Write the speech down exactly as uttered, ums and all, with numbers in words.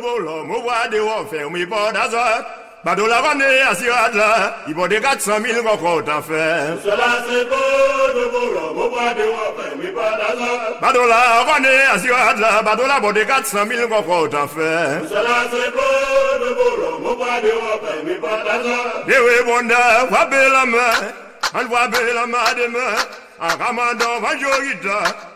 volons, mon voix de refaire, mais pas d'azot. Bado la vanne à Sirad là, il vaut des quatre cent mille encore autant faire. Cela c'est beau de volons, mon voix de refaire, mais pas d'azot. Bado la vanne à Sirad là, bado la vaut des quatre cent mille encore autant faire. Cela c'est beau de volons, mon voix de refaire, mais pas d'azot. Eh oui, bon da, va belle la main, on voit belle la main de main, en ramandant, va jouer.